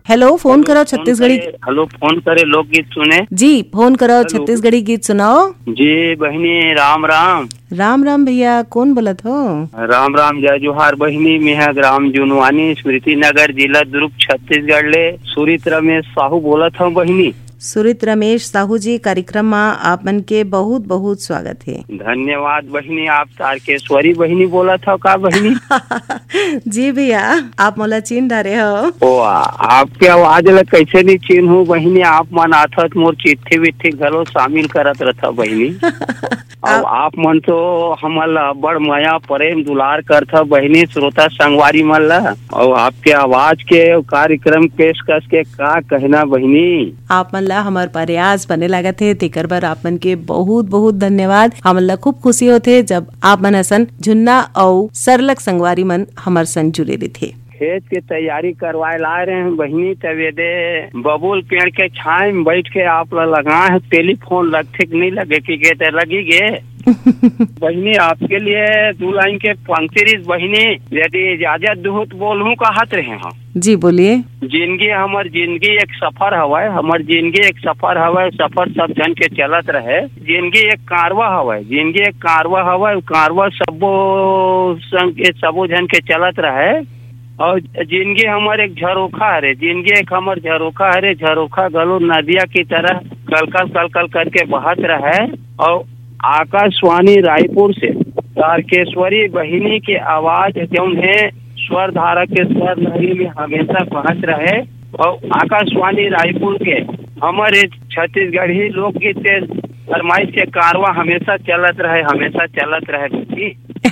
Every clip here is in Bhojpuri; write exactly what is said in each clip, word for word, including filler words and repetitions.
हेलो, फोन करो छत्तीसगढ़ी। हेलो, फोन करे लोकगीत सुने जी, फोन करो छत्तीसगढ़ी गीत सुनाओ जी। बहनी राम राम। राम राम भैया, कौन बोलत हो? राम राम, जय जोहार बहनी। मेहा ग्राम जुनवानी, स्मृति नगर, जिला दुर्ग, छत्तीसगढ़ ले सुरित रमेश साहू बोलत हूँ बहनी। सुरित रमेश साहू जी, कार्यक्रम में आप मन के बहुत बहुत स्वागत है। धन्यवाद बहनी। आप तारकेश्वरी बहनी बोलत हो का बहनी? जी भैया, आप मोला चिन्ह डारे हो। ओ आपके आवाज ला कैसे नहीं चिन्ह हूँ बहनी। आप मन आथत मोर चिट्ठी विट्ठी घलो शामिल करत रहता बहनी। अब आप मन तो हमल बड़ माया प्रेम दुलार करता बहनी, श्रोता संगवारी मन ला। और आपके आवाज के कार्यक्रम पेशकश के का कहना बहनी। आप मन ला हमार प्रयास बने लागत है, तेकर बर आप मन के बहुत बहुत धन्यवाद। हमन ला खूब खुशी होते जब आप मन हसन झुन्ना और सरलक संगवारी मन हमार संग जुड़े रहते। खेत के तैयारी करवाए ला रहे हैं बहनी, तवे दे बबूल पेड़ के छाए में बैठ के आप ला लगा है। टेलीफोन लगते नहीं लगे कि कहते लगी गे। बहनी आपके लिए दो लाइन के पंक्ति बहनी, यदि इजाजत दूत बोलूं कहत रहे हैं। जी बोलिए। जिंदगी हमार जिंदगी एक सफर हवाए, हमार जिंदगी एक सफर हवाए, सफर सब जन के चलत रहे। जिंदगी एक कारवा हवाए, जिंदगी एक कारवा हवाए, कारवा सबो संग के सबो जन के चलत रहे। और जिंदगी हमार एक झरोखा हरे, जिंदगी एक हमार झरोखा हरे। झरोखा गलो नदिया की तरह कलकल कलकल करके बहत रहे। और आकाशवाणी रायपुर से तारकेश्वरी बहिनी के आवाज जौन है स्वर धारा के स्वर लहरी में हमेशा बहत रहे। और आकाशवाणी रायपुर के हमारे छत्तीसगढ़ी लोकगीत के फरमाइश के कारवा हमेशा चलत रहे, हमेशा चलत रहे।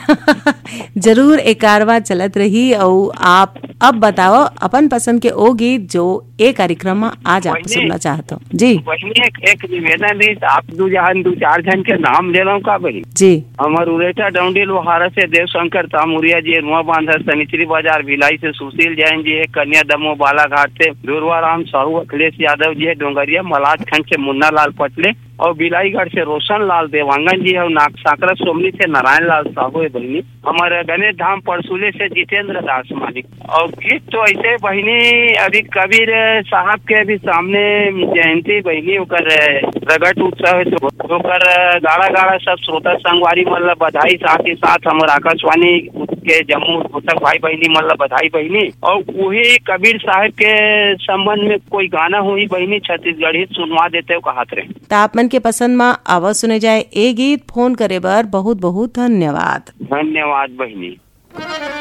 जरूर एक कारवा चलत रही। और आप अब बताओ अपन पसंद के ओ गीत जो एक कार्यक्रम में आज आप सुनना चाहते हो। जी बहनी, एक, एक निवेदन रही, आप दो जन दो चार जन के नाम ले लो का बहनी। जी हमार उरेटा डौंडी लोहारा से देवशंकर तामुरिया जी, रुआ बांधर सनिचरी बाजार भिलाई से सुशील जैन जी है, कन्या दमो बालाघाट से दुर्वा राम साहू, अखिलेश यादव जी है, डोंगरिया मलाज खंड से मुन्ना लाल पटले, और बिलाईगढ़ से रोशन लाल देवांगन जी है, और नाग साकरा सोमनी से नारायण लाल साहू है बहनी। हमारे गणेश धाम परसुले से जितेंद्र दास मालिक। और गीत तो ऐसे बहनी, अभी कबीर साहब के अभी सामने जयंती बहनी, ओकर प्रगट उत्सव है, तो ओकर गाड़ा गाड़ा सब श्रोता संगवारी मतलब बधाई, साथ ही साथ हमारे आकाशवाणी के जम्मू पुस्तक भाई बहनी मतलब बधाई बहनी। और वही कबीर साहब के संबंध में कोई गाना हुई बहनी छत्तीसगढ़ी सुनवा देते हो कहत रहे। तो आप मन के पसंद में आवाज सुने जाए ए गीत। फोन करे बर बहुत बहुत धन्यवाद। धन्यवाद बहनी।